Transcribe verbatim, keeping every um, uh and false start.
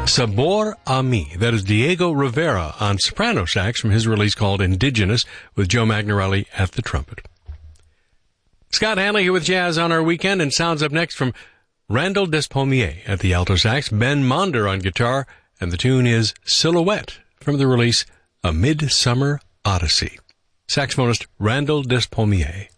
Sabor a Mi. That is Diego Rivera on soprano sax from his release called Indigenous, with Joe Magnarelli at the trumpet. Scott Hanley here with Jazz on Our Weekend, and sounds up next from Randall Despommier at the alto sax, Ben Monder on guitar, and the tune is Silhouette from the release A Midsummer Odyssey. Saxophonist Randall Despommier.